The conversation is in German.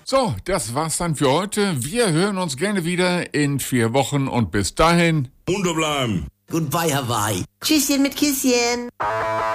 So, das war's dann für heute. Wir hören uns gerne wieder in 4 Wochen und bis dahin. Munter bleiben. Goodbye, Hawaii. Tschüsschen mit Küsschen.